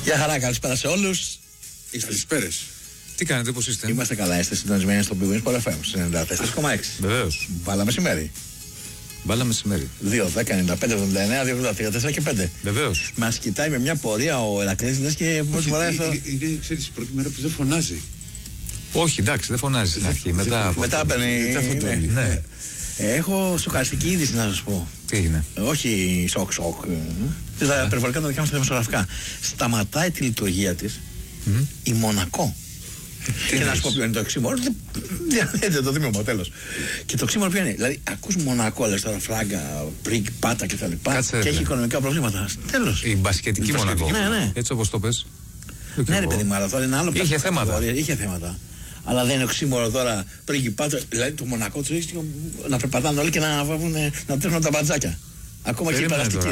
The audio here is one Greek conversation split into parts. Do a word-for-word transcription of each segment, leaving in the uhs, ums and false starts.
Γεια χαρά, καλησπέρα σε όλους. Καλησπέρες. Τι κάνετε, πώς είστε? Είμαστε καλά, είστε συντονισμένοι στο Big Wins Sport εφ εμ ενενήντα τέσσερα κόμμα έξι. Βεβαίως. Μπάλα μεσημέρι. Μπάλα μεσημέρι. δύο, δέκα, ενενήντα πέντε, εβδομήντα εννέα, δύο, ογδόντα, τέσσερα και πέντε. Βεβαίως. Μας κοιτάει με μια πορεία ο Ερακλής, λες και πώς φοράει αυτό. Είναι, ξέρεις, η πρώτη μέρα που δεν φωνάζει. Όχι, εντάξει, δεν φωνάζει στην αρχή. Μετά. Μετά μπαίνει. Ναι. Έχω σοκαριστική είδηση να σας πω. Τι έγινε? Όχι σοκ σοκ. Τα περιβολικά τα δικά μας τα δημοσιογραφικά. Σταματάει τη λειτουργία της η Μονακό. Και να σου πω ποιο είναι το οξύμορο. Δεν το δίμημα τέλος. Και το οξύμορο ποιο είναι? Δηλαδή, ακούς Μονακό, λες τώρα φράγκα, πριγκ, πάτα κτλ. Και έχει οικονομικά προβλήματα. Τέλος. Η μπασκετική Μονακό. Ναι, ναι. Έτσι όπως το πες. Ναι, ρε παιδί μου, αλλά τώρα είναι άλλο. Είχε θέματα. Είχε θέματα. Αλλά δεν είναι οξύμορο τώρα πριγκιπάτο. Δηλαδή το Μονακό του έχει να περπατάνε όλοι και να, βάβουν, να τρέχουν τα μπατζάκια. Ακόμα και η περαστική.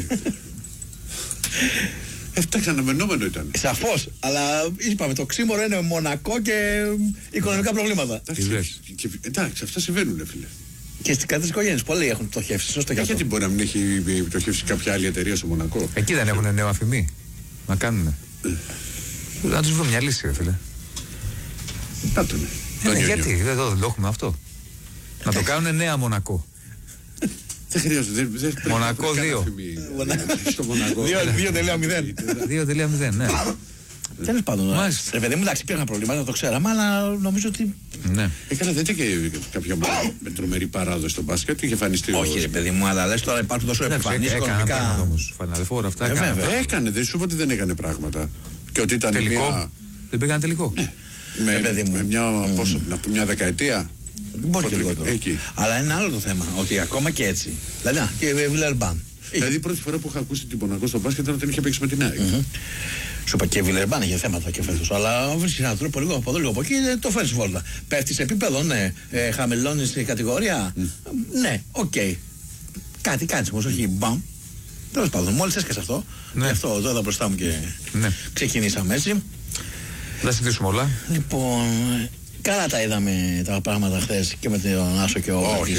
Εντάξει, αναμενόμενο ήταν. Σαφώς. Αλλά είπαμε το οξύμορο είναι Μονακό και οικονομικά προβλήματα. Εντάξει, αυτά συμβαίνουν, φίλε. Και στις κάτω οικογένειες πολλοί έχουν πτωχεύσει. Σωστό και αυτό. Γιατί μπορεί να μην έχει πτωχεύσει κάποια άλλη εταιρεία στο Μονακό? Εκεί δεν έχουν νέο αφημί να κάνουνε. Να τους βρω μια λύση, ρε φίλε. Να τον. Γιατί δεν το έχουμε αυτό. Να το κάνουν νέα Μονακό. Δεν χρειάζεται. Μονακό δύο. Στο Μονακό. δύο τελεία μηδέν. δύο τελεία μηδέν, ναι. Τέλος πάντων. Ρε παιδί μου, εντάξει, υπήρχαν προβλήματα, το ξέραμε, αλλά νομίζω ότι. Ναι. Έκανα δεν και κάποια με τρομερή παράδοση στο μπάσκετ. Είχε εμφανιστεί. Όχι, ρε παιδί μου, αλλά λες τώρα υπάρχουν τόσο επιφανείς οικονομικά. Όμως, φαναλεφόρα αυτά. Έκανε, δεν σου είπα ότι δεν έκανε πράγματα. Και ότι ήταν τελικό. Δεν πήγαν τελικό. Με μια δεκαετία. Μπορεί και λιγότερο. Αλλά είναι άλλο το θέμα, ότι ακόμα και έτσι. Δηλαδή, και Βιλερμπάν. Δηλαδή, η πρώτη φορά που είχα ακούσει την Μονακό στο μπάσκετ ήταν όταν είχε παίξει με την ΑΕΚ. Σου είπα και Βιλερμπάν είχε θέματα και φέτος. Αλλά βρίσκει έναν τρόπο λίγο από εδώ, λίγο από εκεί, το φέρνει βόλτα. Πέφτει σε επίπεδο, ναι. Ε, Χαμηλώνει στην κατηγορία. Mm. Ναι, οκ. Okay. Κάτι κάνει όμως, όχι μπαμ. Τέλος πάντων, μόλις έσκασε αυτό. Ναι. Γι' αυτό εδώ μπροστά μου και ναι. Ξεκινήσαμε έτσι. Θα συζητήσουμε όλα. Λοιπόν. Καλά τα είδαμε τα πράγματα χθες και με τον Άσο και ο Όχι,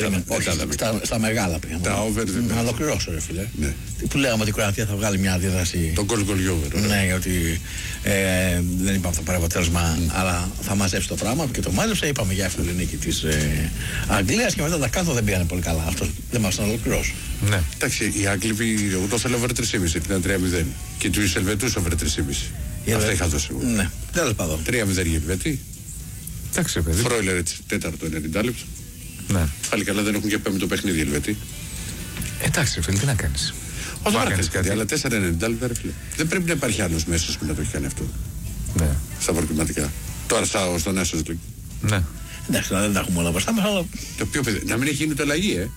στα μεγάλα πήγαμε. Τα over δεν να ολοκληρώσω, ρε φίλε. Που λέγαμε ότι η Κροατία θα βγάλει μια αντίδραση. Το goal goal over. Ναι, ότι δεν είπαμε το παραποτέλεσμα, αλλά θα μαζέψει το πράγμα και το μάζεψε. Είπαμε για εύκολη νίκη της Αγγλίας και μετά τα κάτω δεν πήγανε πολύ καλά. Αυτό δεν μας να ολοκληρώσω. Ναι. Εντάξει, οι Άγγλοι, εγώ το θέλω over τρία κόμμα πέντε, ήταν τρία μηδέν. Και τους Ελβετούς over τρία κόμμα πέντε. Αυτά είχα δώσει εγώ. Ναι, τέλος πάντων. τρία μηδέν για Ελβετοί. Εντάξει, παιδί. Φρόιλερ έτσι, τέταρτο ενενήντα λεπτό. Ναι. Πάλι καλά δεν έχουν και πέμπτο παιχνίδι οι Ελβετοί. Εντάξει, φίλε, τι να κάνεις. Όχι, δεν κάνει κάτι, αλλά τέσσερα ενενήντα λεπτά, ρε φίλε. Δεν πρέπει να υπάρχει άλλος μέσος που να το έχει κάνει αυτό. Ναι. Στα προκριματικά. Τώρα στα, στον Άσο του. Ναι. Εντάξει, δεν τα έχουμε όλα μπροστά μας, αλλά. Το πιο παιδί. Να μην έχει γίνει το αλλαγή, ε.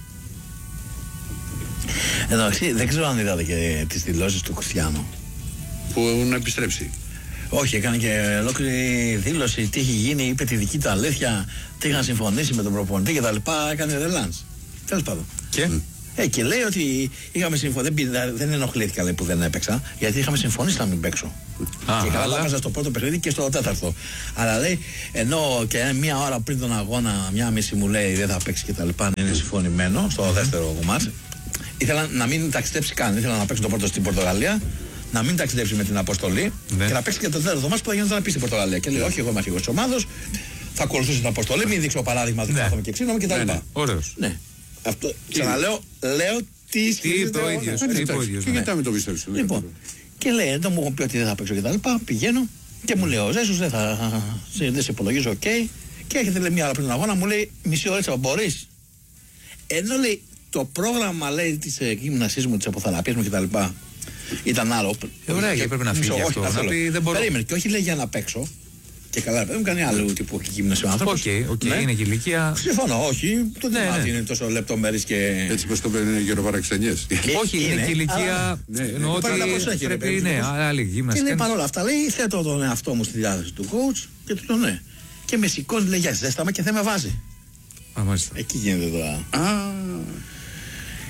Εντάξει, δεν ξέρω αν είδατε και τις δηλώσεις του Κριστιάνου. Που να επιστρέψει. Όχι, έκανε και ολόκληρη δήλωση τι έχει γίνει, είπε τη δική του αλήθεια, τι είχαν συμφωνήσει με τον προπονητή κτλ. Έκανε ρελάνς. Τέλος πάντων. Και? Ε, και λέει ότι είχαμε συμφωνήσει. Δεν, δεν ενοχλήθηκα λέει, που δεν έπαιξα, γιατί είχαμε συμφωνήσει να μην παίξω. Α, και καλά αλλά... έπαιζα στο πρώτο παιχνίδι και στο τέταρτο. Αλλά λέει, ενώ και μία ώρα πριν τον αγώνα, μία μισή μου λέει δεν θα παίξει κτλ. Είναι συμφωνημένο στο δεύτερο μάτς. Ήθελα να μην ταξιδέψει καν. Ήθελα να παίξω το πρώτο στην Πορτογαλία. Να μην ταξιδέψει με την αποστολή ναι. Και να παίξει και το τέταρτο μάτς που θα γίνονταν να πει στην Πορτογαλία. Και λέει: Όχι, εγώ είμαι αρχηγός της ομάδος, θα ακολουθήσω την αποστολή, μην δείξω παράδειγμα, δεν κάθομαι και ξύνομαι κτλ. Ναι, ναι. Ωραίος. Ναι. Αυτό ξαναλέω, λέω τι ισχύει το ίδιο. Και γιατί με το πιστεύεις. Λοιπόν, και λέει: Εδώ μου έχουν πει ότι δεν θα παίξω κτλ. Πηγαίνω και μου λέει: Ο Ζέσους δεν θα δεν σε υπολογίζω, οκ. Και έρχεται λέει μία ώρα πριν τον αγώνα, μου λέει: Μισή ώρα έτσι μπορείς. Ενώ λέει το πρόγραμμα λέει τη γυμνασίας μου, τη αποθεραπείας μου κτλ. Ήταν άλλο. Ε, ωραία, και πρέπει να φύγει όχι, αυτό. Να πει, δεν μπορώ. Περίμενε, και όχι λέει για να παίξω. Και καλά, δεν μου κάνει άλλο τύπου γύμναση ο άνθρωπος. Οκ, οκ, είναι και ηλικία. Συμφωνώ, όχι. Το ναι, ναι, ναι. Είναι τόσο λεπτομέρειες και. Έτσι πως το παίρνει είναι γεροπαραξενιές. Όχι, είναι και ηλικία. Εννοώ ότι πρέπει είναι άλλη γύμναση. Και λέει παρόλα αυτά, λέει θέτω τον εαυτό μου στη διάθεση του coach και του το ναι. Και με σηκώνει, λέει για ζέσταμα και δεν με βάζει. Εκεί γίνεται τώρα.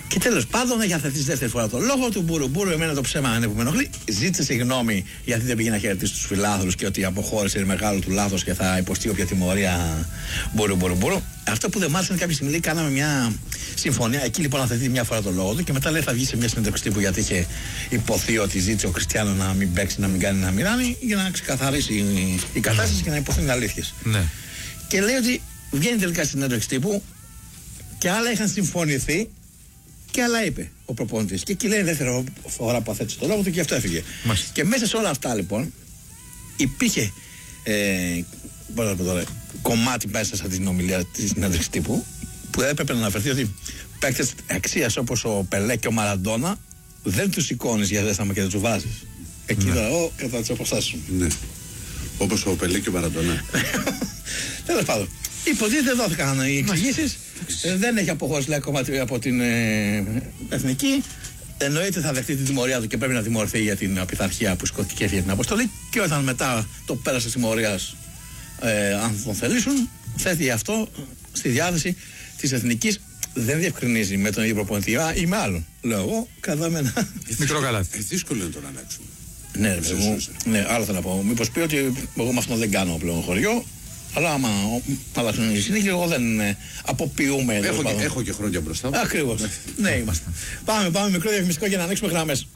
Και τέλος πάντων έχει ανθεθεί δεύτερη φορά το λόγο του. Μπούρου, μπούρου, εμένα το ψέμα είναι που με ενοχλεί. Ζήτησε συγγνώμη γιατί δεν πήγε να χαιρετήσει τους φιλάθλους και ότι αποχώρησε είναι μεγάλο του λάθος και θα υποστεί όποια τιμωρία. Μπούρου, μπούρου, μπούρου. Αυτό που δεν μ' άρεσε είναι κάποια στιγμή κάναμε μια συμφωνία. Εκεί λοιπόν ανθεθεί μια φορά το λόγο του και μετά λέει θα βγει σε μια συνέντευξη τύπου γιατί είχε υποθεί ότι ζήτησε ο Κριστιάνο να μην παίξει, να μην κάνει, να μοιράνει για να ξεκαθαρίσει η, η κατάσταση και να υποθούν αλήθειες. Ναι. Και λέει ότι βγαίνει τελικά στην συνέντευξη τύπου και άλλα είχαν συμφωνηθεί. Και άλλα είπε ο προπονητής. Και εκεί λέει δεύτερη φορά που αθέτησε το λόγο του και αυτό έφυγε. Μάλιστα. Και μέσα σε όλα αυτά λοιπόν υπήρχε ε, πώς να πω τώρα, κομμάτι μέσα σε την ομιλία της συνέντευξης τύπου που έπρεπε να αναφερθεί ότι παίκτες αξίας όπως ο Πελέ και ο Μαραντόνα δεν τους σηκώνεις για δέσταμα και δεν τους βάζεις. Εκεί ναι. Τώρα, κατά τις αποστάσεις μου. Ναι. Όπως ο Πελέ και ο Μαραντόνα. Τέλος πάντων. Υποτίθεται δόθηκαν οι εξηγήσεις. Ε, δεν έχει αποχωρήσει λέει, ακόμα από την ε, εθνική. Εννοείται θα δεχτεί την τιμωρία του και πρέπει να τιμωρηθεί για την απειθαρχία που σκοτώθηκε για την αποστολή. Και όταν μετά το πέρασε της τιμωρίας, ε, αν τον θελήσουν, θέτει αυτό στη διάθεση της εθνικής. Δεν διευκρινίζει με τον ίδιο προπονητή ή με άλλον. Λέω εγώ, κατά με ένα. Μικρό καλάθι. Ε, δύσκολο να τον αλλάξουν. Ναι, ρε μου. Ναι, άλλο θέλω να πω. Μήπως πει ότι εγώ με αυτόν δεν κάνω πλέον χωριό. Αλλά άμα αλλάξουν οι συνέχεια, εγώ δεν ε, αποποιούμε. Έχω, και, έχω και χρόνια μπροστά μου. Ακριβώς. Ναι, είμαστε. Πάμε, πάμε μικρό διαφημιστικό για να ανοίξουμε γραμμές.